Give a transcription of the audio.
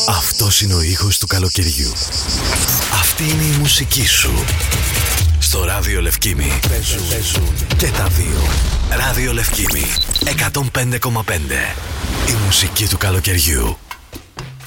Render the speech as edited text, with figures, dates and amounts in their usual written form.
Αυτός είναι ο ήχος του καλοκαιριού. Αυτή είναι η μουσική σου. Στο Ράδιο Λευκήμη παίζουν και τα δύο. Ράδιο Λευκήμη 105,5. Η μουσική του καλοκαιριού.